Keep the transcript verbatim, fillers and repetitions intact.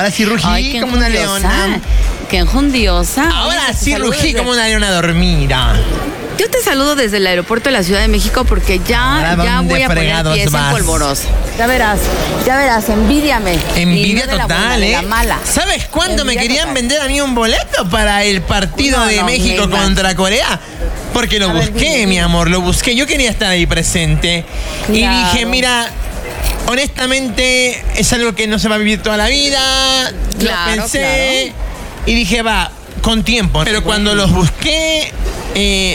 Ahora sí rugí Ay, como una leona. Qué enjundiosa. Ahora Oye, sí te saludo rugí desde- como una leona dormida. Yo te saludo desde el aeropuerto de la Ciudad de México porque ya, ¿Ahora ya dónde voy a poner fregados pies vas? en polvorosa. Ya verás, ya verás, envidiame. Envidia Y no de la total, buena, de ¿eh? la mala. ¿Sabes cuánto me Envidia querían total. vender a mí un boleto para el partido No, de no, México Neymar. contra Corea? Porque lo A ver, busqué, dime, mi dime. amor, lo busqué. Yo quería estar ahí presente. Y Claro. dije, mira, honestamente es algo que no se va a vivir toda la vida. Claro, lo pensé. Y dije, va, con tiempo. Pero cuando los busqué, eh,